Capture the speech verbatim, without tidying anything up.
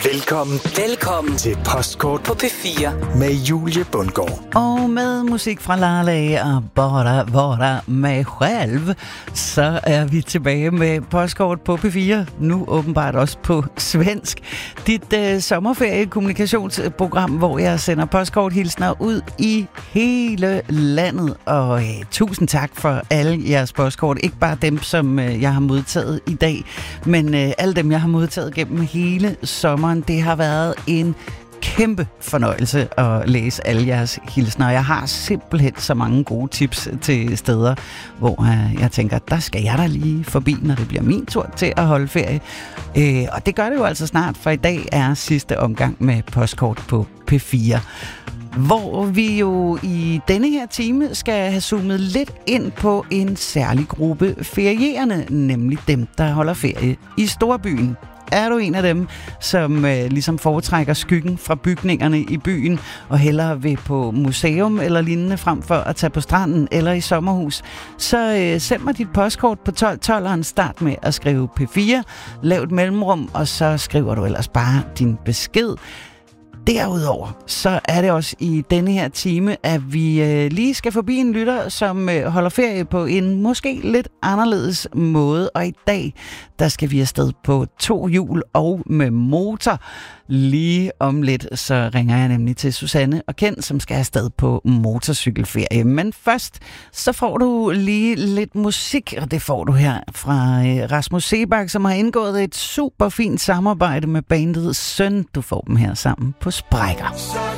Velkommen. Velkommen til Postkort på P fire med Julie Bundgaard. Og med musik fra Lale og Bara Vara mig selv, så er vi tilbage med Postkort på P fire. Nu åbenbart også på svensk. Dit øh, sommerferie-kommunikationsprogram, hvor jeg sender postkorthilsner ud i hele landet. Og øh, tusind tak for alle jeres postkort. Ikke bare dem, som øh, jeg har modtaget i dag, men øh, alle dem, jeg har modtaget gennem hele sommeren. Det har været en kæmpe fornøjelse at læse alle jeres hilsner. Jeg har simpelthen så mange gode tips til steder, hvor øh, jeg tænker, der skal jeg da lige forbi, når det bliver min tur til at holde ferie. Øh, og det gør det jo altså snart, for i dag er sidste omgang med postkort på P fire. Hvor vi jo i denne her time skal have zoomet lidt ind på en særlig gruppe ferierende, nemlig dem, der holder ferie i storbyen. Er du en af dem, som øh, ligesom foretrækker skyggen fra bygningerne i byen, og hellere vil på museum eller lignende frem for at tage på stranden eller i sommerhus, så øh, send mig dit postkort på tolv tolv, start med at skrive P fire, lav et mellemrum, og så skriver du ellers bare din besked. Derudover, så er det også i denne her time, at vi øh, lige skal forbi en lytter, som øh, holder ferie på en måske lidt anderledes måde. Og i dag, der skal vi afsted på to hjul og med motor. Lige om lidt, så ringer jeg nemlig til Susanne og Ken, som skal afsted på motorcykelferie. Men først, så får du lige lidt musik, og det får du her fra øh, Rasmus Seebach, som har indgået et super fint samarbejde med bandet Søn. Du får dem her sammen på Sprækker.